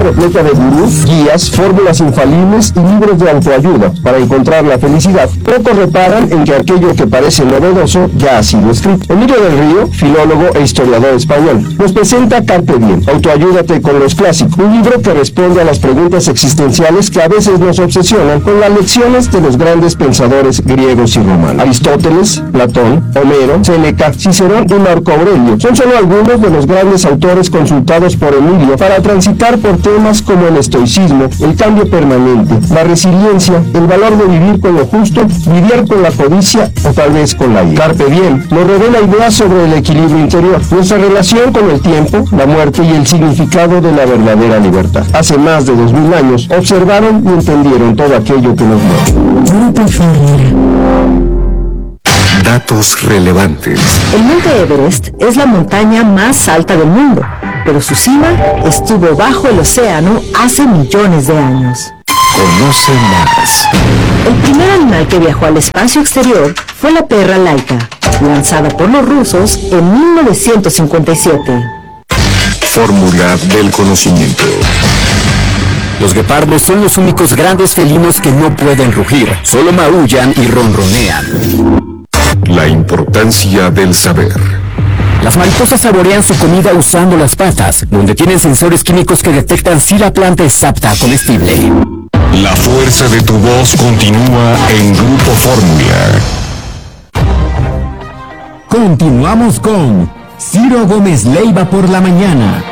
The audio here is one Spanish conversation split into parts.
repleta de gurús, guías, fórmulas infalibles y libros de autoayuda para encontrar la felicidad, pocos reparan en que aquello que parece novedoso ya ha sido escrito. Emilio del Río, filólogo e historiador español, nos presenta Carpe Diem, Autoayúdate con los clásicos, un libro que responde a las preguntas existenciales que a veces nos obsesionan con las lecciones de los grandes pensadores griegos y romanos. Aristóteles, Platón, Homero, Séneca, Cicerón y Marco Aurelio son solo algunos de los grandes autores consultados por Emilio para transitar por temas como el estoicismo, el cambio permanente, la resiliencia, el valor de vivir con lo justo, lidiar con la codicia o tal vez con la ira. Carpe Diem nos revela ideas sobre el equilibrio interior, nuestra relación con el tiempo, la muerte y el significado de la verdadera libertad. Hace más de 2000 años observaron y entendieron todo aquello que nos mueve. Datos relevantes. El monte Everest es la montaña más alta del mundo, pero su cima estuvo bajo el océano hace millones de años. Conoce más. El primer animal que viajó al espacio exterior fue la perra Laika, lanzada por los rusos en 1957. Fórmula del conocimiento. Los guepardos son los únicos grandes felinos que no pueden rugir, solo maullan y ronronean. La importancia del saber. Las mariposas saborean su comida usando las patas, donde tienen sensores químicos que detectan si la planta es apta comestible. La fuerza de tu voz continúa en Grupo Fórmula. Continuamos con Ciro Gómez Leiva por la mañana.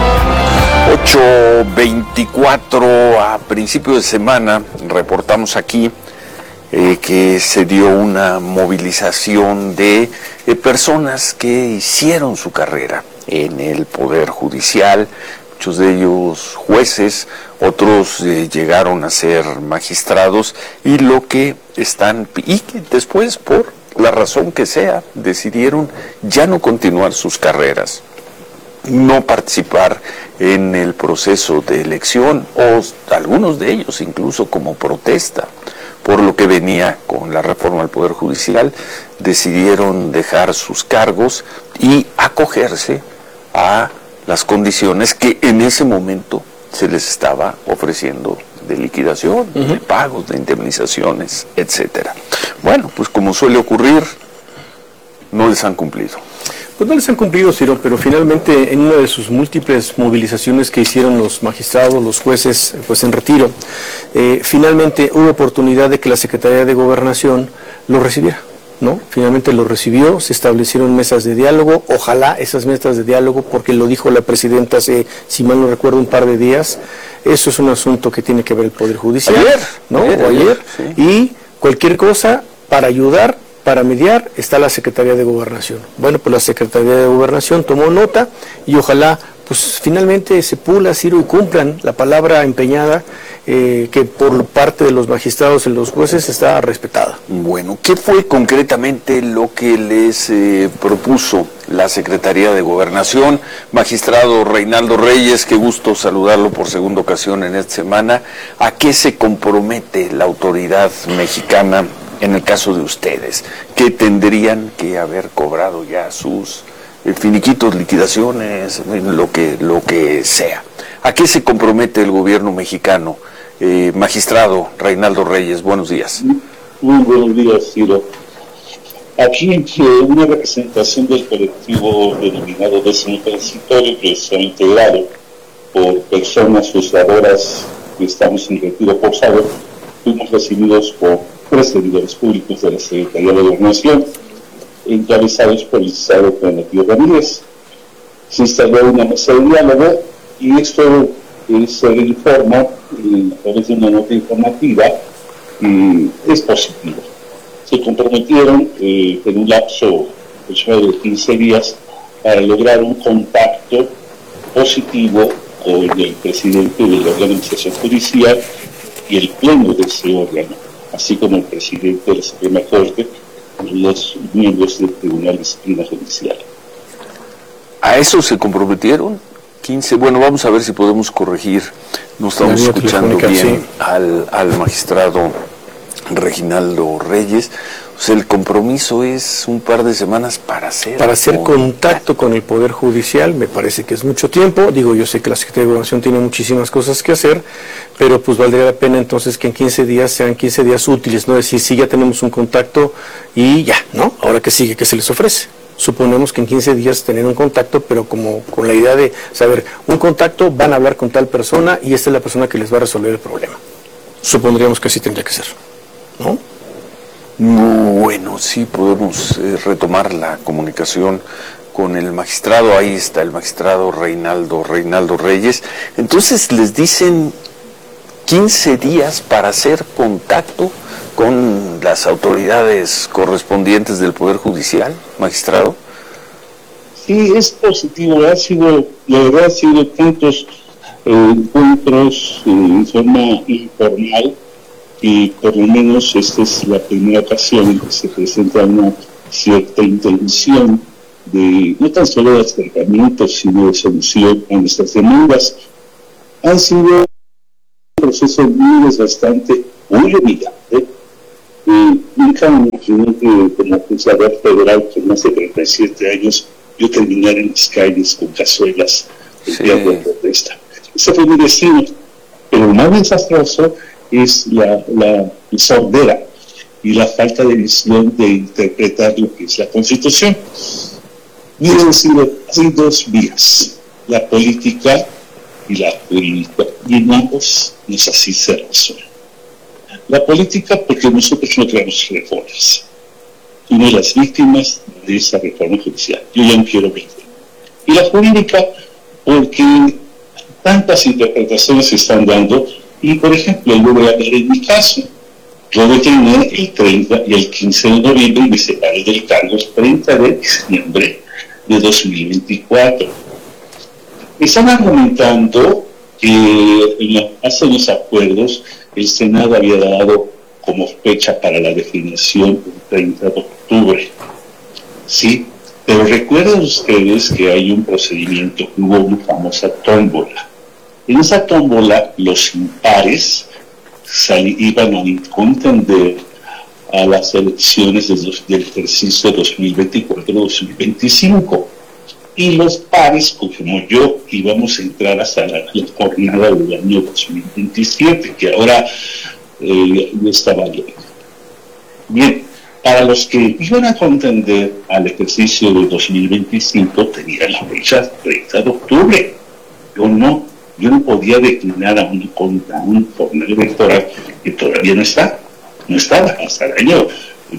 8:24 a principio de semana, reportamos aquí que se dio una movilización de personas que hicieron su carrera en el Poder Judicial, muchos de ellos jueces, otros llegaron a ser magistrados y que después, por la razón que sea, decidieron ya no continuar sus carreras, no participar en el proceso de elección, o algunos de ellos incluso como protesta por lo que venía con la reforma al Poder Judicial, decidieron dejar sus cargos y acogerse a las condiciones que en ese momento se les estaba ofreciendo de liquidación, de pagos, de indemnizaciones, etcétera. Bueno, pues como suele ocurrir, no les han cumplido. Pues no les han cumplido, Ciro, pero finalmente en una de sus múltiples movilizaciones que hicieron los magistrados, los jueces, pues en retiro, finalmente hubo oportunidad de que la Secretaría de Gobernación lo recibiera, ¿no? Finalmente lo recibió, se establecieron mesas de diálogo, ojalá esas mesas de diálogo, porque lo dijo la presidenta hace, si mal no recuerdo, un par de días, eso es un asunto que tiene que ver el Poder Judicial, ayer, sí. Y cualquier cosa para ayudar, para mediar, está la Secretaría de Gobernación. Bueno, pues la Secretaría de Gobernación tomó nota y ojalá, pues finalmente se pula, Ciro, y cumplan la palabra empeñada que por parte de los magistrados y los jueces está respetada. Bueno, ¿qué fue concretamente lo que les propuso la Secretaría de Gobernación? Magistrado Reinaldo Reyes, qué gusto saludarlo por segunda ocasión en esta semana. ¿A qué se compromete la autoridad mexicana en el caso de ustedes? ¿Qué tendrían que haber cobrado ya sus finiquitos, liquidaciones, lo que sea? ¿A qué se compromete el gobierno mexicano? Magistrado Reinaldo Reyes, buenos días. Muy buenos días, Ciro. Aquí una representación del colectivo denominado décimo transitorio, que está integrado por personas juzgadoras que estamos en retiro forzado, fuimos recibidos por 3 servidores públicos de la Secretaría de Gobernación, encabezados por el licenciado Planetio Ramírez. Se instaló una mesa de diálogo y esto se informa a través de una nota informativa y es positivo. Se comprometieron en un lapso de 15 días para lograr un contacto positivo con el presidente de la organización judicial y el pleno de ese órgano, así como el presidente de la Suprema Corte y los miembros del Tribunal de Disciplina Judicial. ¿A eso se comprometieron? 15, bueno, vamos a ver si podemos corregir, no estamos escuchando bien al magistrado Reinaldo Reyes. O sea, el compromiso es un par de semanas para hacer contacto con el Poder Judicial. Me parece que es mucho tiempo. Digo, yo sé que la Secretaría de Gobernación tiene muchísimas cosas que hacer, pero pues valdría la pena entonces que en 15 días sean 15 días útiles, no decir, sí, ya tenemos un contacto y ya, ¿no? Ahora que sigue, ¿qué se les ofrece? Suponemos que en 15 días tener un contacto, pero como con la idea de saber, un contacto, van a hablar con tal persona y esta es la persona que les va a resolver el problema. Supondríamos que así tendría que ser, ¿no? Bueno, sí podemos retomar la comunicación con el magistrado. Ahí está el magistrado Reinaldo Reyes. Entonces les dicen 15 días para hacer contacto con las autoridades correspondientes del Poder Judicial, magistrado. Sí, es positivo. La verdad ha sido tantos encuentros en forma informal, y por lo menos esta es la primera ocasión en que se presenta una cierta intención de no tan solo de acercamiento, sino de solución a nuestras demandas. Ha sido un proceso muy desgastante, muy humillante. Nunca me imaginé que como acusador federal con más de 37 años yo terminara en las calles con cazuelas el día de protesta. Ese fue mi destino, pero lo más desastroso es la sordera y la falta de visión de interpretar lo que es la Constitución. Quiero decir, hay dos vías, la política y la jurídica, y en ambos nos así se resuelve. La política porque nosotros no creamos reformas, somos las víctimas de esa reforma judicial. Yo ya no quiero víctima. Y la jurídica porque tantas interpretaciones se están dando. Y, por ejemplo, yo voy a ver en mi caso, yo decliné el 30 y el 15 de noviembre y me separé del cargo el 30 de diciembre de 2024. Están argumentando que en la base de los acuerdos el Senado había dado como fecha para la definición el 30 de octubre. Sí, pero recuerden ustedes que hay un procedimiento, hubo una famosa tómbola. En esa tómbola, los impares iban a contender a las elecciones del ejercicio 2024-2025. Y los pares, como yo, íbamos a entrar hasta la jornada del año 2027, que ahora estaba bien. Bien, para los que iban a contender al ejercicio de 2025, tenían la fecha 30 de octubre. Yo no podía declinar a un jornal electoral que todavía no estaba hasta el año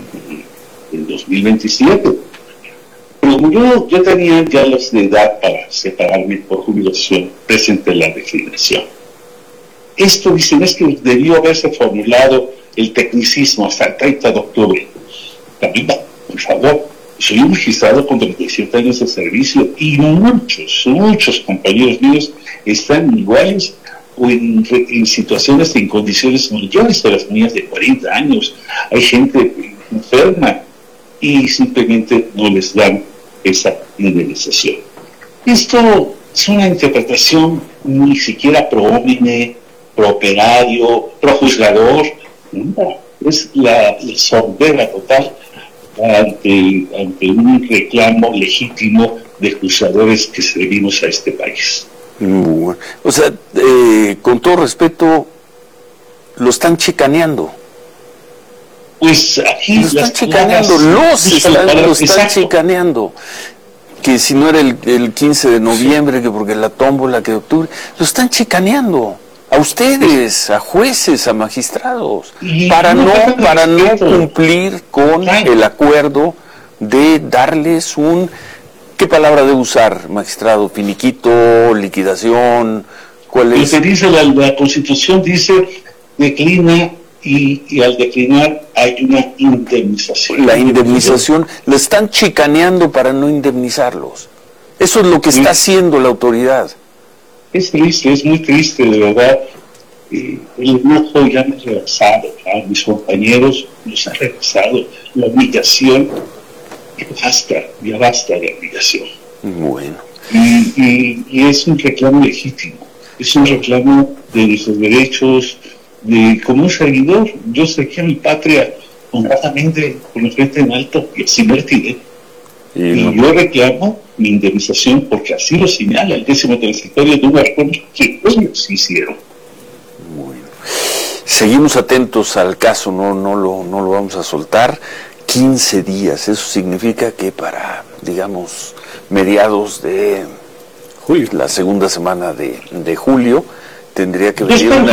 2027. Pero yo tenía ya los de edad para separarme por jubilación, presenté la declinación. Esto dicen es que debió haberse formulado el tecnicismo hasta el 30 de octubre. También, por favor, soy un magistrado con 37 años de servicio y muchos compañeros míos están iguales o en situaciones, en condiciones mayores de las mías de 40 años. Hay gente enferma y simplemente no les dan esa indemnización. Esto es una interpretación ni siquiera pro homine, pro operario, pro juzgador. No, es la sordera total ante un reclamo legítimo de juzgadores que servimos a este país. O sea, con todo respeto, lo están chicaneando. Pues aquí lo están chicaneando, lo están chicaneando. Que si no era el 15 de noviembre, que porque la tómbola, que de octubre, lo están chicaneando. A ustedes, a jueces, a magistrados, para no cumplir con el acuerdo de darles ¿qué palabra debe usar, magistrado? ¿Finiquito, liquidación? ¿Cuál es? Lo que dice la Constitución dice declina y al declinar hay una indemnización. La indemnización, la están chicaneando para no indemnizarlos. Eso es lo que está haciendo la autoridad. Es triste, es muy triste, de verdad. El enojo ya me ha rebasado, mis compañeros nos han rebasado. La humillación, ya basta la humillación. Bueno. Y es un reclamo legítimo, es un reclamo de nuestros derechos, como un servidor. Yo saqué a mi patria honradamente con la frente en alto y así me retiré. Y yo reclamo mi indemnización porque así lo señala el 10º transitorio de un arcón que ellos hicieron. Bueno. Seguimos atentos al caso, no lo vamos a soltar. 15 días, eso significa que para, digamos, mediados de julio, la segunda semana de julio, tendría que venir una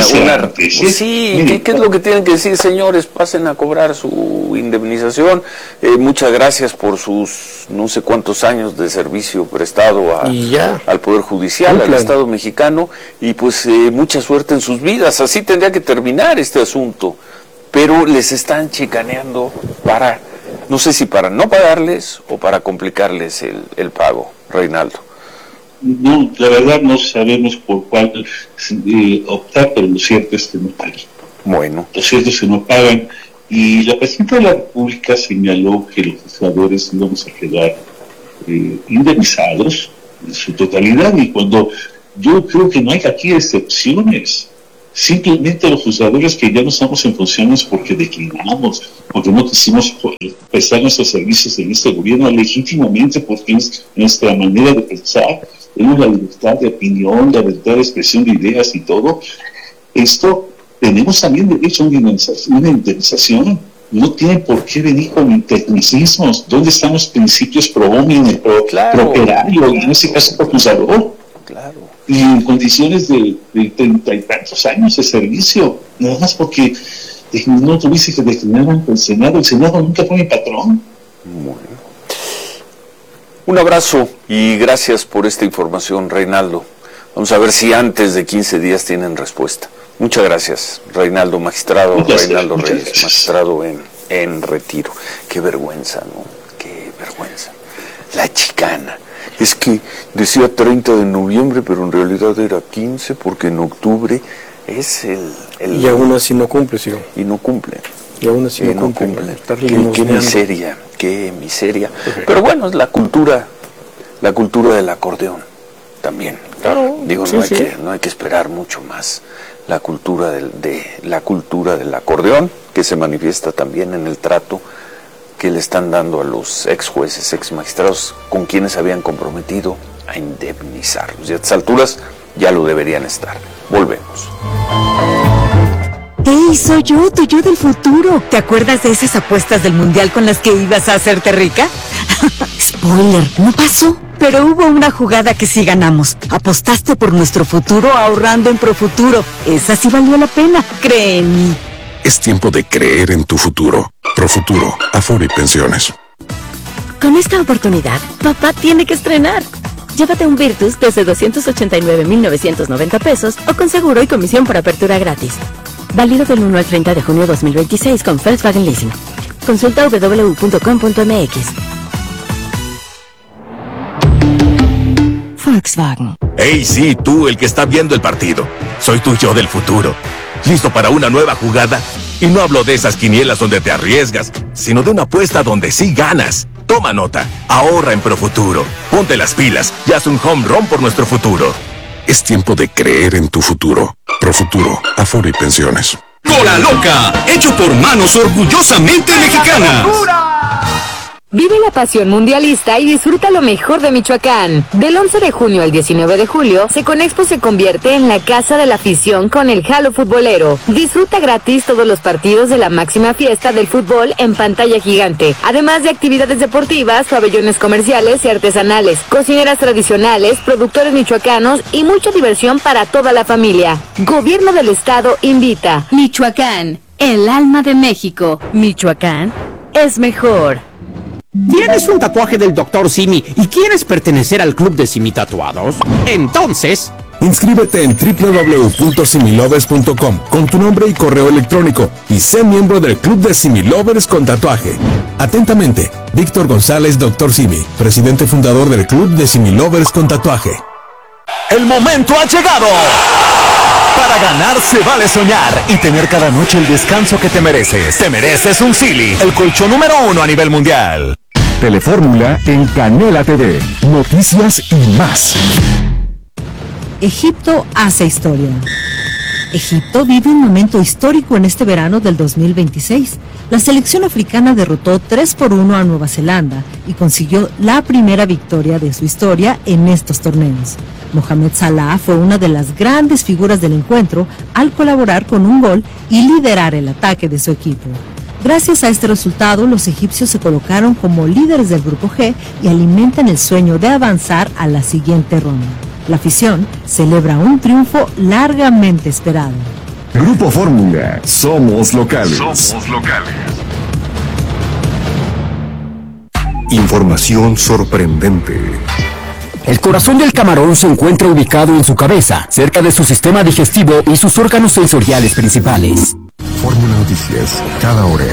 sí, ¿qué es lo que tienen que decir, señores? Pasen a cobrar su indemnización. Muchas gracias por sus no sé cuántos años de servicio prestado al Poder Judicial, al Estado mexicano, y pues mucha suerte en sus vidas. Así tendría que terminar este asunto, pero les están chicaneando para, no sé si para no pagarles o para complicarles el pago, Reinaldo. No, la verdad no sabemos por cuál optar, pero lo cierto es que no pagan. Bueno. Lo cierto es que no pagan. Y la Presidenta de la República señaló que los juzgadores íbamos a quedar indemnizados en su totalidad. Y cuando yo creo que no hay aquí excepciones, simplemente los juzgadores que ya no estamos en funciones porque declinamos, porque no quisimos prestar nuestros servicios en este gobierno legítimamente, porque es nuestra manera de pensar. Tenemos la libertad de opinión, la libertad de expresión de ideas y todo. Esto, tenemos también derecho a una indemnización. No tienen por qué venir con tecnicismos. ¿Dónde están los principios pro homine, pro operario, y en ese caso pro acusador? Claro. Y en condiciones de 30 y tantos años de servicio, nada más porque no tuviste que declinar ante el Senado. El Senado nunca fue mi patrón. Bueno. Un abrazo y gracias por esta información, Reinaldo. Vamos a ver si antes de 15 días tienen respuesta. Muchas gracias, Reinaldo, magistrado Reinaldo Reyes, magistrado en retiro. Qué vergüenza, ¿no? Qué vergüenza. La chicana. Es que decía 30 de noviembre, pero en realidad era 15, porque en octubre es el y aún así no cumple, sí. Y no cumple. Y aún así no cumple. Qué miseria. Okay. Pero bueno, es la cultura del acordeón también. Claro. Digo, no hay que esperar mucho más. La cultura del acordeón, que se manifiesta también en el trato que le están dando a los ex jueces, ex magistrados, con quienes habían comprometido a indemnizarlos. Y a estas alturas ya lo deberían estar. Volvemos. ¡Hey, soy yo, tu yo del futuro! ¿Te acuerdas de esas apuestas del mundial con las que ibas a hacerte rica? Spoiler, no pasó. Pero hubo una jugada que sí ganamos. Apostaste por nuestro futuro ahorrando en Profuturo. Esa sí valió la pena, cree en mí. Es tiempo de creer en tu futuro. Profuturo, Afore y Pensiones. Con esta oportunidad, papá tiene que estrenar. Llévate un Virtus desde 289,990 pesos o con seguro y comisión por apertura gratis. Válido del 1 al 30 de junio 2026 con Volkswagen Leasing. Consulta www.com.mx. Volkswagen. Hey, sí, tú, el que está viendo el partido. Soy tu yo del futuro. ¿Listo para una nueva jugada? Y no hablo de esas quinielas donde te arriesgas, sino de una apuesta donde sí ganas. Toma nota, ahorra en Profuturo. Ponte las pilas y haz un home run por nuestro futuro. Es tiempo de creer en tu futuro. Profuturo, Afore y Pensiones. Cola Loca, hecho por manos orgullosamente mexicanas. Vive la pasión mundialista y disfruta lo mejor de Michoacán. Del 11 de junio al 19 de julio, Seconexpo se convierte en la casa de la afición con el Jalo Futbolero. Disfruta gratis todos los partidos de la máxima fiesta del fútbol en pantalla gigante, además de actividades deportivas, pabellones comerciales y artesanales, cocineras tradicionales, productores michoacanos y mucha diversión para toda la familia. Gobierno del Estado invita. Michoacán, el alma de México. Michoacán es mejor. ¿Tienes un tatuaje del Dr. Simi y quieres pertenecer al club de Simi Tatuados? Entonces, inscríbete en www.similovers.com con tu nombre y correo electrónico y sé miembro del club de Similovers con tatuaje. Atentamente, Víctor González, Dr. Simi, presidente fundador del club de Similovers con tatuaje. ¡El momento ha llegado! Para ganar se vale soñar y tener cada noche el descanso que te mereces. Te mereces un Silly, el colchón número 1 a nivel mundial. Telefórmula en Canela TV. Noticias y más. Egipto hace historia. Egipto vive un momento histórico en este verano del 2026. La selección africana derrotó 3-1 a Nueva Zelanda y consiguió la primera victoria de su historia en estos torneos. Mohamed Salah fue una de las grandes figuras del encuentro al colaborar con un gol y liderar el ataque de su equipo. Gracias a este resultado, los egipcios se colocaron como líderes del Grupo G y alimentan el sueño de avanzar a la siguiente ronda. La afición celebra un triunfo largamente esperado. Grupo Fórmula, somos locales. Información sorprendente. El corazón del camarón se encuentra ubicado en su cabeza, cerca de su sistema digestivo y sus órganos sensoriales principales. Fórmula Noticias, cada hora.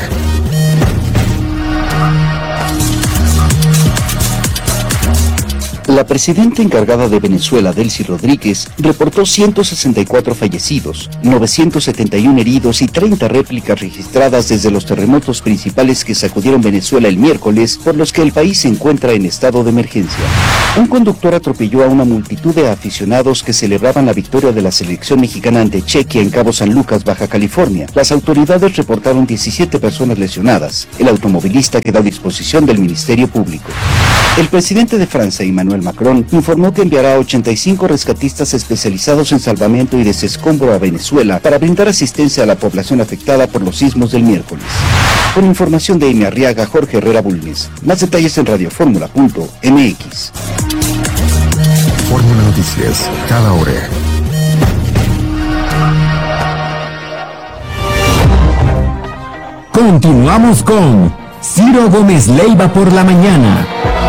La presidenta encargada de Venezuela, Delcy Rodríguez, reportó 164 fallecidos, 971 heridos y 30 réplicas registradas desde los terremotos principales que sacudieron Venezuela el miércoles, por los que el país se encuentra en estado de emergencia. Un conductor atropelló a una multitud de aficionados que celebraban la victoria de la selección mexicana ante Chequia en Cabo San Lucas, Baja California. Las autoridades reportaron 17 personas lesionadas. El automovilista quedó a disposición del Ministerio Público. El presidente de Francia, Emmanuel Macron, informó que enviará 85 rescatistas especializados en salvamento y desescombro a Venezuela para brindar asistencia a la población afectada por los sismos del miércoles. Con información de Amy Arriaga, Jorge Herrera Bulnes. Más detalles en radioformula.mx. Fórmula Noticias, cada hora. Continuamos con Ciro Gómez Leiva por la mañana.